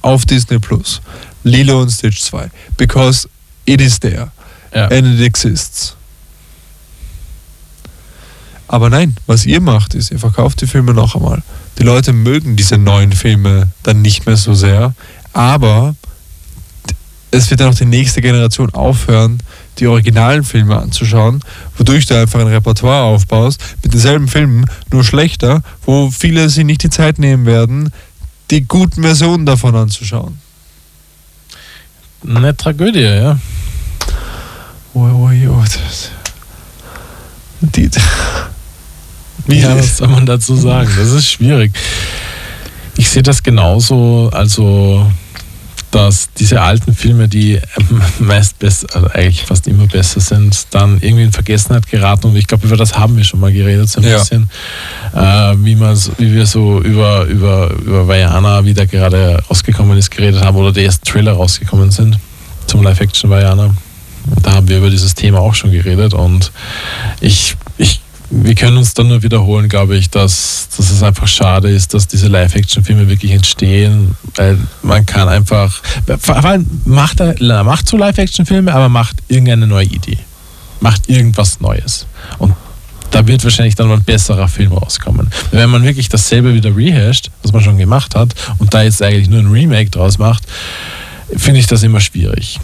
auf Disney Plus. Lilo und Stitch 2. Because it is there. Ja. And it exists. Aber nein, was ihr macht, ist, ihr verkauft die Filme noch einmal. Die Leute mögen diese neuen Filme dann nicht mehr so sehr, aber es wird dann auch die nächste Generation aufhören, die originalen Filme anzuschauen, wodurch du einfach ein Repertoire aufbaust, mit denselben Filmen, nur schlechter, wo viele sich nicht die Zeit nehmen werden, die guten Versionen davon anzuschauen. Eine Tragödie, ja. Was soll man dazu sagen? Das ist schwierig. Ich sehe das genauso, also dass diese alten Filme, die meist besser, also eigentlich fast immer besser sind, dann irgendwie in Vergessenheit geraten. Und ich glaube, über das haben wir schon mal geredet, so ein bisschen. Wie wir so über Vaiana, wie der gerade rausgekommen ist, geredet haben, oder die ersten Trailer rausgekommen sind zum Live-Action Vaiana. Da haben wir über dieses Thema auch schon geredet. Und wir können uns dann nur wiederholen, glaube ich, dass es einfach schade ist, dass diese Live-Action-Filme wirklich entstehen, weil man kann einfach, vor allem macht so Live-Action-Filme, aber macht irgendeine neue Idee, macht irgendwas Neues und da wird wahrscheinlich dann mal ein besserer Film rauskommen. Wenn man wirklich dasselbe wieder rehasht, was man schon gemacht hat und da jetzt eigentlich nur ein Remake draus macht, finde ich das immer schwierig.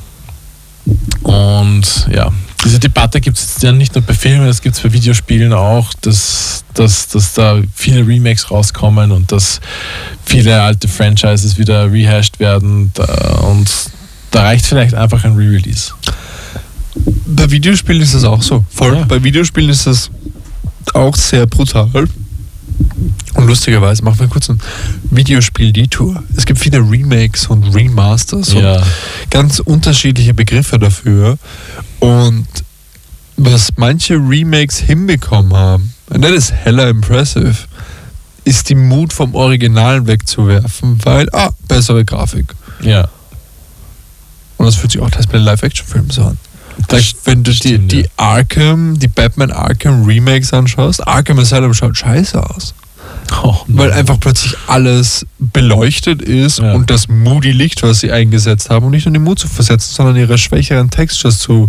Und ja, diese Debatte gibt es ja nicht nur bei Filmen, das gibt es bei Videospielen auch, dass da viele Remakes rauskommen und dass viele alte Franchises wieder rehashed werden und da reicht vielleicht einfach ein Re-Release. Bei Videospielen ist das auch so. Voll. Ja. Bei Videospielen ist das auch sehr brutal. Und lustigerweise machen wir kurz ein Videospiel-Detour. Es gibt viele Remakes und Remasters und ganz unterschiedliche Begriffe dafür. Und was manche Remakes hinbekommen haben, und das ist hella impressive, ist die Mut vom Originalen wegzuwerfen, weil, bessere Grafik. Ja. Und das fühlt sich auch bei den Live-Action-Filmen so an. Wenn du die Batman Arkham Remakes anschaust, Arkham Asylum schaut scheiße aus. Weil einfach plötzlich alles beleuchtet ist und das moody Licht, was sie eingesetzt haben, um nicht nur den Mut zu versetzen, sondern ihre schwächeren Textures zu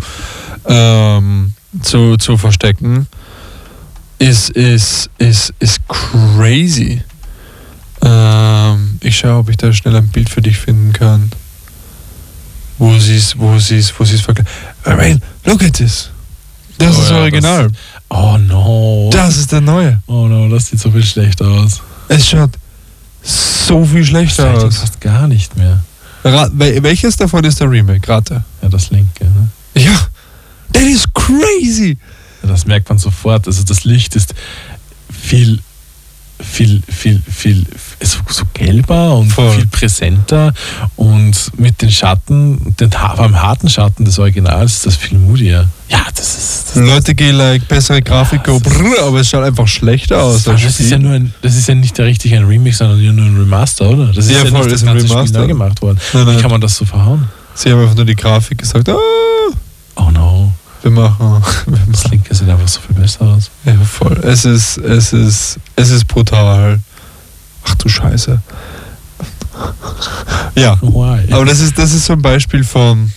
verstecken, ist crazy. Ich schaue, ob ich da schnell ein Bild für dich finden kann. Wo sie es vergleichen. I mean, look at this. Das ist original. Oh no. Das ist der neue. Oh no, das sieht so viel schlechter aus. Es schaut so viel schlechter aus. Fast gar nicht mehr. Welches davon ist der Remake? Rate. Ja, das linke. Ne? Ja, that is crazy. Ja, das merkt man sofort. Also das Licht ist viel so gelber und viel präsenter und mit den Schatten, beim harten Schatten des Originals ist das viel moodier. Ja, das ist... Leute gehen bessere Grafik, aber es schaut einfach schlechter aus. Das ist ja nicht richtig ein Remix, sondern nur ein Remaster, oder? Das ist ja voll, nicht das ganze Spiel neu gemacht worden. Nein. Wie kann man das so verhauen? Sie haben einfach nur die Grafik gesagt, oh no. Wir machen. Das Linke sieht einfach so viel besser aus. Ja, voll. Es ist brutal. Ach du Scheiße. Ja. Why? Aber das ist so ein Beispiel von.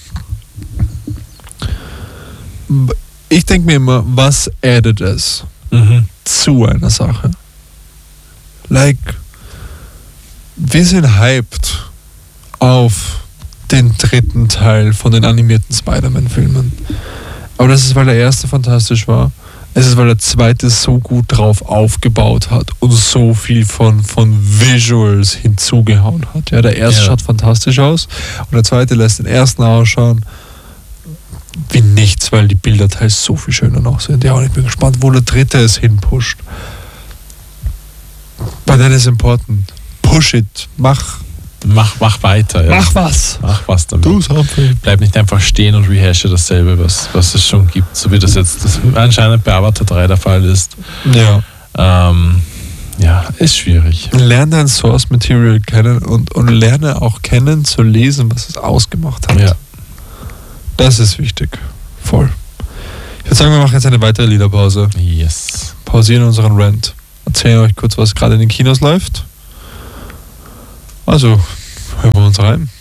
Ich denke mir immer, was addet es zu einer Sache? Wir sind hyped auf den dritten Teil von den animierten Spider-Man-Filmen. Aber das ist, weil der erste fantastisch war. Es ist, weil der zweite so gut drauf aufgebaut hat und so viel von Visuals hinzugehauen hat. Ja, der erste schaut fantastisch aus und der zweite lässt den ersten ausschauen wie nichts, weil die Bilder teils so viel schöner noch sind. Ja, und ich bin gespannt, wo der dritte es hinpusht. But that is important. Push it. Mach weiter. Ja. Mach was damit. Bleib nicht einfach stehen und rehashe dasselbe, was es schon gibt, so wie das jetzt anscheinend bei Avatar 3 der Fall ist. Ja. Ist schwierig. Lerne dein Source Material kennen und lerne auch kennen zu lesen, was es ausgemacht hat. Ja. Das ist wichtig. Voll. Ich würde sagen, wir machen jetzt eine weitere Liederpause. Yes. Pausieren unseren Rant. Erzählen euch kurz, was gerade in den Kinos läuft. Also, Hören wir uns rein.